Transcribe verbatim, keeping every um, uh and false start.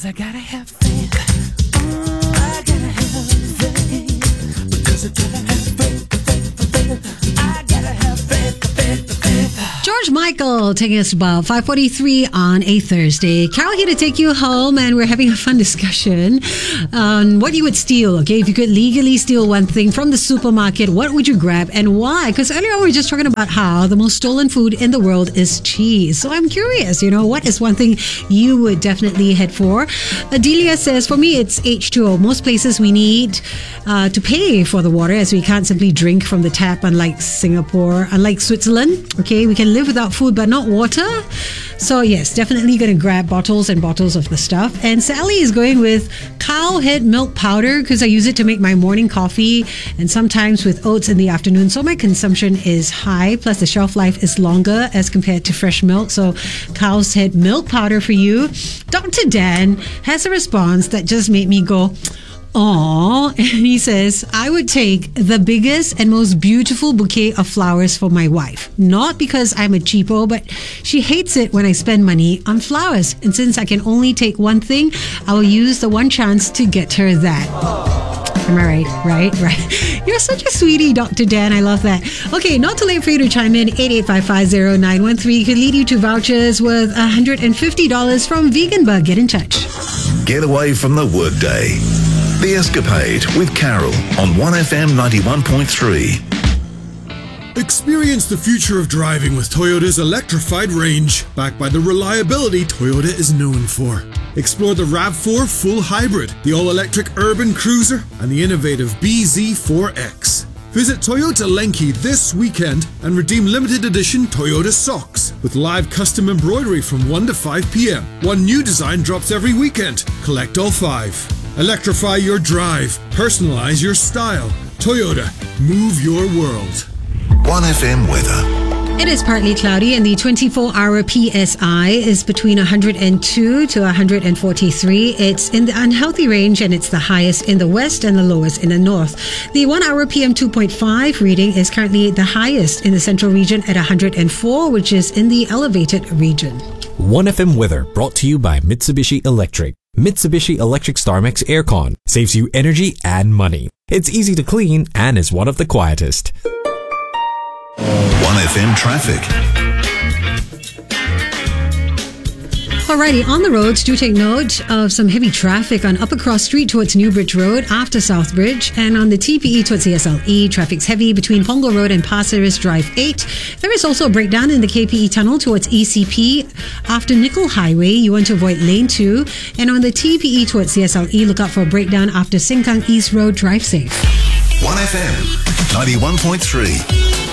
Cause I gotta have faith. Oh, I gotta have faith. Because I gotta have faith, faith, faith. I gotta have faith, faith, faith. George Michael taking us about five forty-three on a Thursday. Carol here to take you home, and we're having a fun discussion on what you would steal. Okay, if you could legally steal one thing from the supermarket, what would you grab and why? Because earlier we were just talking about how the most stolen food in the world is cheese. So I'm curious, you know, what is one thing you would definitely head for? Adelia says, for me, it's H two O. Most places we need uh, to pay for the water, as we can't simply drink from the tap, unlike Singapore, unlike Switzerland. Okay, we can live without food but not water. So yes, definitely going to grab bottles and bottles of the stuff. And Sally is going with cow head milk powder because I use it to make my morning coffee and sometimes with oats in the afternoon. So my consumption is high, plus the shelf life is longer as compared to fresh milk. So cow's head milk powder for you. Doctor Dan has a response that just made me go, "Aw," and he says, I would take the biggest and most beautiful bouquet of flowers for my wife. Not because I'm a cheapo, but she hates it when I spend money on flowers. And since I can only take one thing, I will use the one chance to get her that. Am I right? Right? Right. You're such a sweetie, Doctor Dan. I love that. Okay, not too late for you to chime in. eight eight five five zero nine one three could lead you to vouchers worth one hundred fifty dollars from Vegan Bug. Get in touch. Get away from the workday. The Escapade with Carol on one F M ninety-one point three. Experience the future of driving with Toyota's electrified range, backed by the reliability Toyota is known for. Explore the RAV four Full Hybrid, the all-electric Urban Cruiser, and the innovative B Z four X. Visit Toyota Lenki this weekend and redeem limited edition Toyota socks with live custom embroidery from one to five p.m. One new design drops every weekend. Collect all five. Electrify your drive. Personalize your style. Toyota. Move your world. one F M weather. It is partly cloudy and the twenty-four hour P S I is between one hundred two to one hundred forty-three. It's in the unhealthy range and it's the highest in the west and the lowest in the north. The one hour P M two point five reading is currently the highest in the central region at one hundred four, which is in the elevated region. one F M weather brought to you by Mitsubishi Electric. Mitsubishi Electric StarMax Aircon saves you energy and money. It's easy to clean and is one of the quietest. one F M traffic. Alrighty, on the roads, do take note of some heavy traffic on Upper Cross Street towards Newbridge Road after South Bridge, and on the T P E towards C S L E, traffic's heavy between Punggol Road and Pasir Ris Drive eight. There is also a breakdown in the K P E tunnel towards E C P after Nickel Highway. You want to avoid lane two, and on the T P E towards C S L E, look out for a breakdown after Sengkang East Road. Drive safe. one F M ninety-one point three.